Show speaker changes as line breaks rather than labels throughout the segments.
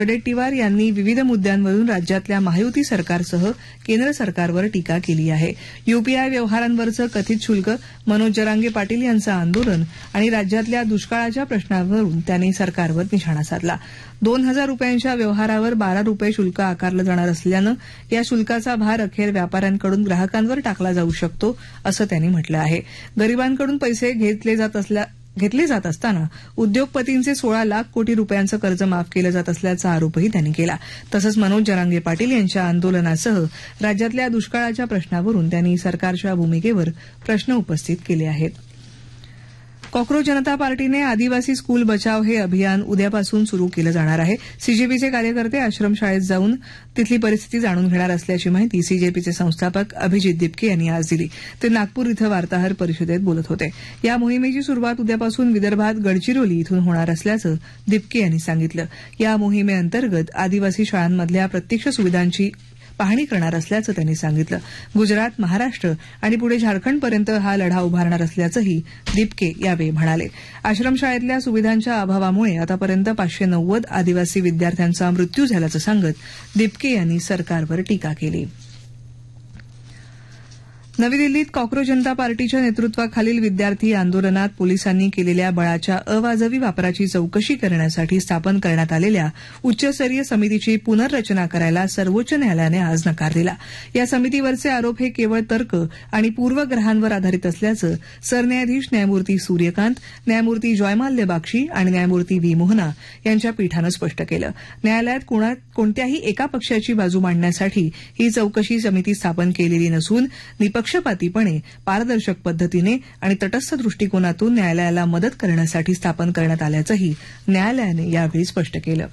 वडेट्टीवार यांनी विविध मुद्द्यांवरून राज्यातल्या महायुती सरकारसह केंद्र सरकारवर टीका केली आहे. यूपीआय व्यवहारांवरचं कथित शुल्क, मनोज जरांगे पाटील यांचं आंदोलन आणि राज्यातल्या दुष्काळाच्या प्रश्नावरून त्यांनी सरकारवर निशाणा साधला. 2,000 रुपयांच्या व्यवहारावर 12 रुपये शुल्क आकारलं जाणार असल्यानं या शुल्काचा भार अखेर व्यापाऱ्यांकडून ग्राहकांवर टाकला जाऊ शकतो असं त्यांनी म्हटलं आहे. गरिबांकडून पैसे घेतले जात असताना उद्योगपतींचे 16 लाख कोटी रुपयांचं कर्ज माफ केलं जात असल्याचा आरोपही त्यांनी केला. तसंच मनोज जरांगे पाटील यांच्या आंदोलनासह राज्यातल्या दुष्काळाच्या प्रश्नावरून त्यांनी सरकारच्या भूमिकेवर प्रश्न उपस्थित केले आहेत. कॉकरोच जनता पार्टीने आदिवासी स्कूल बचाव हे अभियान उद्यापासून सुरू केलं जाणार आहे. सीजेपीचे कार्यकर्ते आश्रमशाळेत जाऊन तिथली परिस्थिती जाणून घेणार असल्याची माहिती सीजेपीचे संस्थापक अभिजित दिपके यांनी आज दिली. ते नागपूर इथं वार्ताहर परिषदेत बोलत होते. या मोहिमेची सुरुवात उद्यापासून विदर्भात गडचिरोली इथून होणार असल्याचं दिपके यांनी सांगितलं. या मोहिमेअंतर्गत आदिवासी शाळांमधल्या प्रत्यक्ष सुविधांची पाहणी करणार असल्याचं त्यांनी सांगितलं. गुजरात, महाराष्ट्र आणि पुढे झारखंडपर्यंत हा लढा उभारणार असल्याचंही दिपके यावेळी म्हणाले. आश्रमशाळेतल्या सुविधांच्या अभावामुळे आतापर्यंत 590 आदिवासी विद्यार्थ्यांचा मृत्यू झाल्याचं सांगत दिपके यांनी सरकारवर टीका केली. नवी दिल्लीत कॉकरोच जनता पार्टीच्या नेतृत्वाखालील विद्यार्थी आंदोलनात पोलिसांनी केलेल्या बळाच्या अवाजवी वापराची चौकशी करण्यासाठी स्थापन करण्यात आलेल्या उच्चस्तरीय समितीची पुनर्रचना करायला सर्वोच्च न्यायालयाने आज नकार दिला. या समितीवरचे आरोप हे केवळ तर्क आणि पूर्वग्रहांवर आधारित असल्याचं सरन्यायाधीश न्यायमूर्ती सूर्यकांत, न्यायमूर्ती जॉयमाल्य बाक्षी आणि न्यायमूर्ती व्ही मोहना यांच्या पीठानं स्पष्ट केलं. न्यायालयात कोणत्याही एका पक्षाची बाजू मांडण्यासाठी ही चौकशी समिती स्थापन केलेली नसून निपक्षपातीपणे, पारदर्शक पद्धतीने आणि तटस्थ दृष्टिकोनातून न्यायालयाला मदत करण्यासाठी स्थापन करण्यात आल्याचंही न्यायालयाने यावेळी स्पष्ट केलं.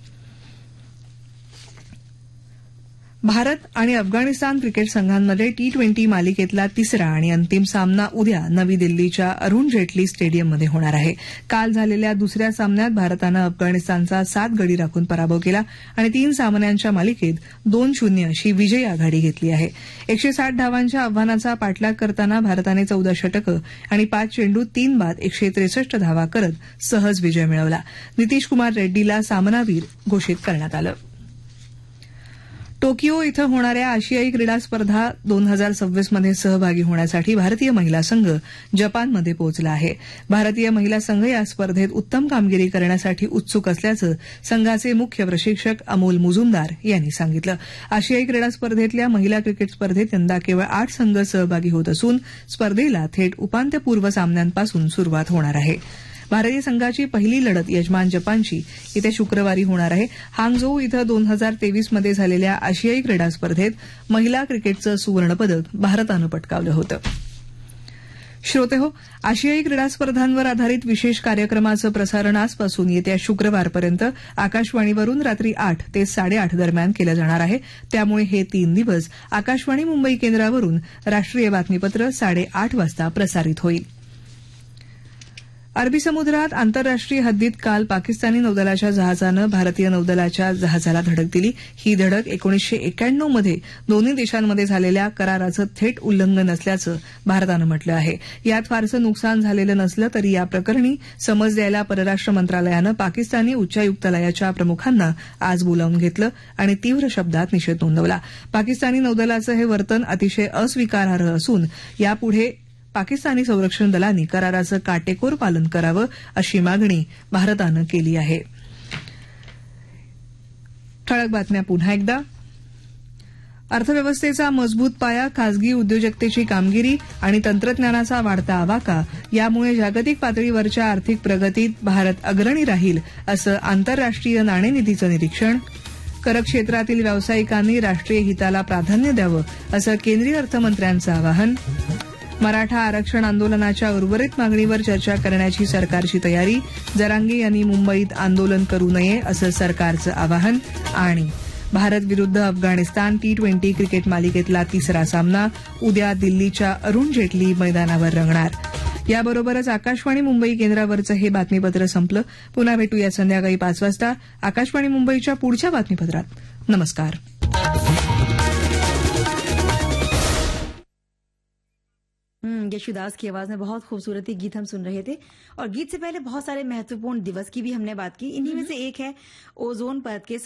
भारत आणि अफगाणिस्तान क्रिकेट संघांमध्ये T20 मालिकेतला तिसरा आणि अंतिम सामना उद्या नवी दिल्लीच्या अरुण जेटली स्टेडियममध्ये होणार आहे. काल झालेल्या दुसऱ्या सामन्यात भारतानं अफगाणिस्तानचा 7 गडी राखून पराभव केला आणि 3 सामन्यांच्या मालिकेत 2-0 अशी विजयी आघाडी घेतली आहे. 160 धावांच्या आव्हानाचा पाठलाग करताना भारताने 14 षटकं आणि 5 चेंडूत 3 बाद 163 धावा करत सहज विजय मिळवला. नितीश कुमार रेड्डीला सामनावीर घोषित करण्यात आलं. टोकियो इथं होणाऱ्या आशियाई क्रीडा स्पर्धा 2026 मध्ये सहभागी होण्यासाठी भारतीय महिला संघ जपानमध्ये पोहोचला आहे. भारतीय महिला संघ या स्पर्धेत उत्तम कामगिरी करण्यासाठी उत्सुक असल्याचं संघाचे मुख्य प्रशिक्षक अमोल मुजुमदार यांनी सांगितलं. आशियाई क्रीडा स्पर्धेतल्या महिला क्रिकेट स्पर्धेत यंदा केवळ 8 संघ सहभागी होत असून स्पर्धेला थेट उपांत्यपूर्व सामन्यांपासून सुरुवात होणार आहे. भारतीय संघाची पहिली लढत यजमान जपानशी येत्या शुक्रवारी होणार आहे. हांगझोऊ इथं 2023 मध्ये झालेल्या आशियाई क्रीडा स्पर्धेत महिला क्रिकेटचं सुवर्णपदक भारतानं पटकावलं होतं. श्रोतेहो, आशियाई क्रीडा स्पर्धांवर आधारित विशेष कार्यक्रमाचं प्रसारण आजपासून येत्या शुक्रवारपर्यंत आकाशवाणीवरून रात्री 8 ते 8:30 दरम्यान केलं जाणार आहे. त्यामुळे हे 3 दिवस आकाशवाणी मुंबई केंद्रावरून राष्ट्रीय बातमीपत्र 8:30 वाजता प्रसारित होईल. अरबी समुद्रात आंतरराष्ट्रीय हद्दीत काल पाकिस्तानी नौदलाच्या जहाजानं भारतीय नौदलाच्या जहाजाला धडक दिली. ही धडक 1991 मध्ये दोन्ही देशांमध्ये झालेल्या कराराचं थेट उल्लंघन असल्याचं भारतानं म्हटलं आहे. यात फारसं नुकसान झालेलं नसलं तरी या प्रकरणी समज द्यायला परराष्ट्र मंत्रालयानं पाकिस्तानी उच्चायुक्तालयाच्या प्रमुखांना आज बोलावून घेतलं आणि तीव्र शब्दात निषेध नोंदवला. पाकिस्तानी नौदलाचं हे वर्तन अतिशय अस्वीकारार्ह असून यापुढे पाकिस्तानी संरक्षण दलांनी कराराचं काटेकोर पालन करावं अशी मागणी भारतानं केली आहे. ठळक बातम्या पुन्हा एकदा. अर्थव्यवस्थेचा मजबूत पाया, खासगी उद्योजकतेची कामगिरी आणि तंत्रज्ञानाचा वाढता आवाका यामुळे जागतिक पातळीवरच्या आर्थिक प्रगतीत भारत अग्रणी राहील असं आंतरराष्ट्रीय नाणेनिधीचं निरीक्षण. कर क्षेत्रातील व्यावसायिकांनी राष्ट्रीय हिताला प्राधान्य द्यावं असं केंद्रीय अर्थमंत्र्यांचं आवाहन. मराठा आरक्षण आंदोलनाच्या उर्वरित मागणीवर चर्चा करण्याची सरकारची तयारी, जरांगे यांनी मुंबईत आंदोलन करू नये असं सरकारचं आवाहन. आणि भारत विरुद्ध अफगाणिस्तान T20 क्रिकेट मालिकेतला तिसरा सामना उद्या दिल्लीच्या अरुण जेटली मैदानावर रंगणार. याबरोबरच आकाशवाणी मुंबई केंद्रावरचं हे बातमीपत्र संपलं. पुन्हा भेटूया संध्याकाळी 5 वाजता आकाशवाणी मुंबईच्या पुढच्या बातमीपत्रात. नमस्कार.
यशुदास की आवाज में बहुत खूबसूरत गीत हम सुन रहे थे और गीत से पहले बहुत सारे महत्वपूर्ण दिवस की भी हमने बात की। इन्हीं में से एक है ओजोन परत के